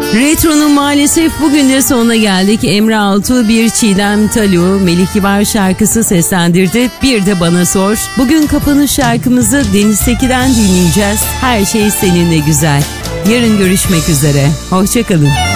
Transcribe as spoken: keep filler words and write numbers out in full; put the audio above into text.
Retro'nun maalesef bugün de sonuna geldik. Emre Altuğ bir Çiğdem Talu, Melih Kibar şarkısı seslendirdi. Bir de Bana Sor. Bugün kapanış şarkımızı Deniz Tekin'den dinleyeceğiz. Her şey seninle güzel. Yarın görüşmek üzere. Hoşçakalın.